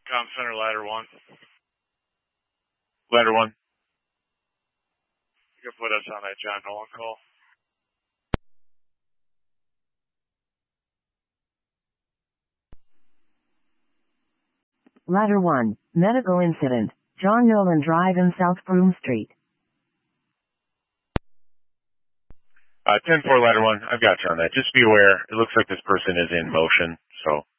Com Center, Ladder 1. Ladder 1. You can put us on that John Nolan call. Ladder 1, medical incident, John Nolan Drive in South Broome Street. 10-4 Ladder 1, I've got you on that. Just be aware, it looks like this person is in motion, so